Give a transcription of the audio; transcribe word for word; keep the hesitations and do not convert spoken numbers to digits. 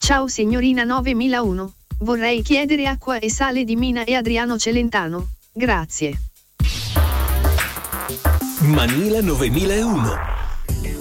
Ciao signorina novemilauno, vorrei chiedere acqua e sale di Mina e Adriano Celentano, grazie. Manila novemilauno.